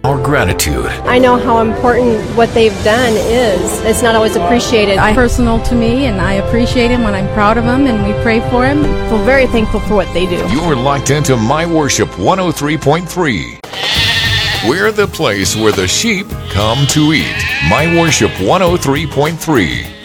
our gratitude. I know how important what they've done is. It's not always appreciated. Personal to me, and I appreciate him when I'm proud of him, and we pray for him. feel very thankful for what they do. You're locked into My Worship 103.3. We're the place where the sheep come to eat. My Worship 103.3.